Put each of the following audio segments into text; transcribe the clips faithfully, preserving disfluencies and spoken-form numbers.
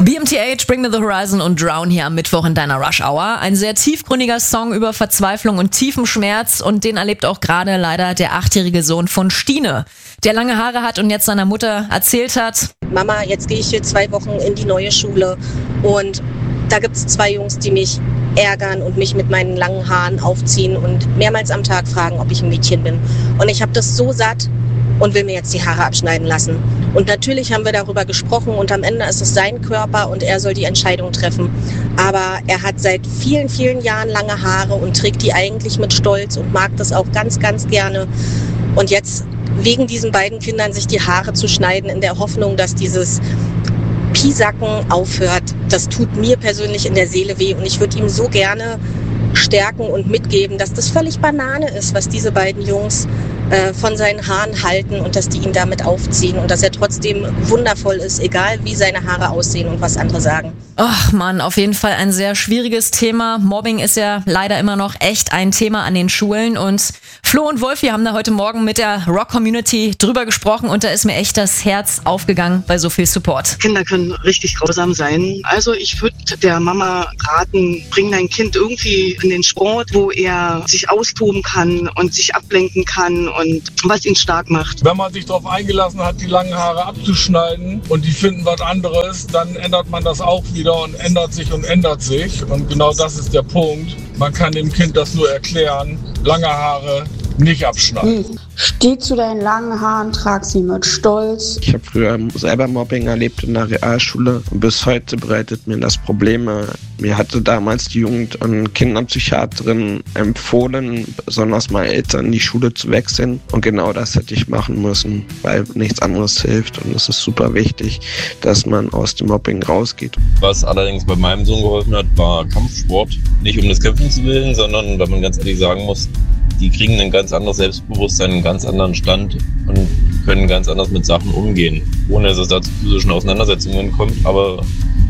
B M T H, Bring Me The Horizon und Drown hier am Mittwoch in deiner Rush Hour. Ein sehr tiefgründiger Song über Verzweiflung und tiefem Schmerz und den erlebt auch gerade leider der achtjährige Sohn von Stine, der lange Haare hat und jetzt seiner Mutter erzählt hat: Mama, jetzt gehe ich hier zwei Wochen in die neue Schule und da gibt es zwei Jungs, die mich ärgern und mich mit meinen langen Haaren aufziehen und mehrmals am Tag fragen, ob ich ein Mädchen bin. Und ich habe das so satt und will mir jetzt die Haare abschneiden lassen. Und natürlich haben wir darüber gesprochen und am Ende ist es sein Körper und er soll die Entscheidung treffen. Aber er hat seit vielen, vielen Jahren lange Haare und trägt die eigentlich mit Stolz und mag das auch ganz, ganz gerne. Und jetzt wegen diesen beiden Kindern sich die Haare zu schneiden in der Hoffnung, dass dieses Piesacken aufhört, das tut mir persönlich in der Seele weh. Und ich würde ihm so gerne stärken und mitgeben, dass das völlig Banane ist, was diese beiden Jungs äh, von seinen Haaren halten und dass die ihn damit aufziehen und dass er trotzdem wundervoll ist, egal wie seine Haare aussehen und was andere sagen. Ach Mann, auf jeden Fall ein sehr schwieriges Thema. Mobbing ist ja leider immer noch echt ein Thema an den Schulen und Flo und Wolfi haben da heute Morgen mit der Rock-Community drüber gesprochen und da ist mir echt das Herz aufgegangen bei so viel Support. Kinder können richtig grausam sein. Also ich würde der Mama raten, bring dein Kind irgendwie in den Sport, wo er sich austoben kann und sich ablenken kann und was ihn stark macht. Wenn man sich darauf eingelassen hat, die langen Haare abzuschneiden und die finden was anderes, dann ändert man das auch wieder und ändert sich und ändert sich. Und genau das ist der Punkt. Man kann dem Kind das nur erklären, lange Haare nicht abschneiden. Hm. Steh zu deinen langen Haaren, trag sie mit Stolz. Ich habe früher selber Mobbing erlebt in der Realschule und bis heute bereitet mir das Probleme. Mir hatte damals die Jugend- und Kinderpsychiaterin empfohlen, besonders mal Eltern, die Schule zu wechseln. Und genau das hätte ich machen müssen, weil nichts anderes hilft. Und es ist super wichtig, dass man aus dem Mobbing rausgeht. Was allerdings bei meinem Sohn geholfen hat, war Kampfsport. Nicht um das Kämpfen zu willen, sondern weil man ganz ehrlich sagen muss, die kriegen ein ganz anderes Selbstbewusstsein, einen ganz anderen Stand und können ganz anders mit Sachen umgehen, ohne dass es da zu physischen Auseinandersetzungen kommt, aber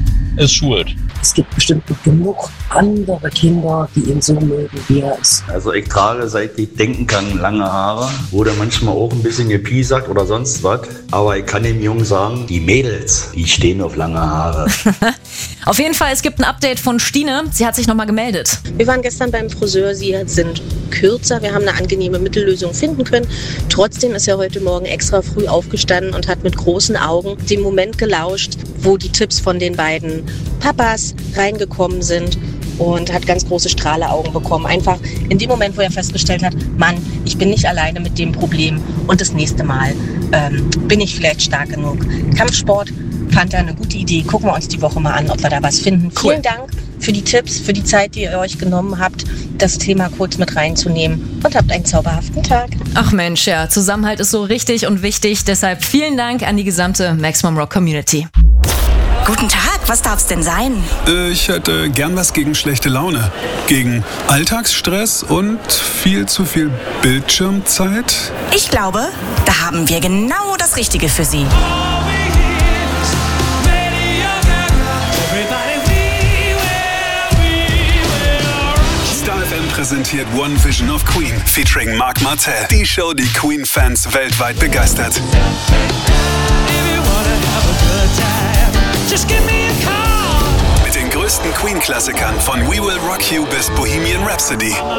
es schult. Es gibt bestimmt genug andere Kinder, die ihn so mögen, wie er ist. Also ich trage, seit ich denken kann, lange Haare. Wurde manchmal auch ein bisschen gepiesackt oder sonst was. Aber ich kann dem Jungen sagen, die Mädels, die stehen auf lange Haare. Auf jeden Fall, es gibt ein Update von Stine. Sie hat sich nochmal gemeldet. Wir waren gestern beim Friseur, sie sind kürzer. Wir haben eine angenehme Mittellösung finden können. Trotzdem ist er heute Morgen extra früh aufgestanden und hat mit großen Augen den Moment gelauscht, wo die Tipps von den beiden Papas reingekommen sind und hat ganz große Strahleaugen bekommen. Einfach in dem Moment, wo er festgestellt hat, Mann, ich bin nicht alleine mit dem Problem und das nächste Mal ähm, bin ich vielleicht stark genug. Kampfsport fand er eine gute Idee. Gucken wir uns die Woche mal an, ob wir da was finden. Cool. Vielen Dank für die Tipps, für die Zeit, die ihr euch genommen habt, das Thema kurz mit reinzunehmen und habt einen zauberhaften Tag. Ach Mensch, ja, Zusammenhalt ist so richtig und wichtig. Deshalb vielen Dank an die gesamte Maximum Rock Community. Guten Tag, was darf's denn sein? Äh, ich hätte gern was gegen schlechte Laune. Gegen Alltagsstress und viel zu viel Bildschirmzeit. Ich glaube, da haben wir genau das Richtige für Sie. Star F M präsentiert One Vision of Queen featuring Marc Martel. Die Show, die Queen-Fans weltweit begeistert. Mit den größten Queen-Klassikern von We Will Rock You bis Bohemian Rhapsody.